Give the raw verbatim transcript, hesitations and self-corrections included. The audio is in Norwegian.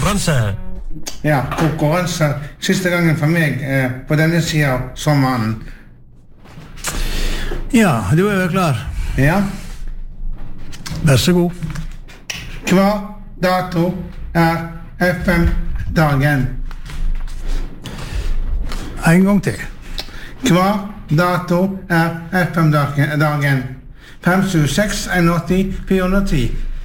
konkurranse. Ja, konkurranse. Siste gangen for meg eh, på denne siden av sommeren. Ja, du er jo klar. Ja. Vær så god. Hva dato er F M-dagen? En gang til. Hva dato er F M-dagen? fem sju seks en åtte fire ti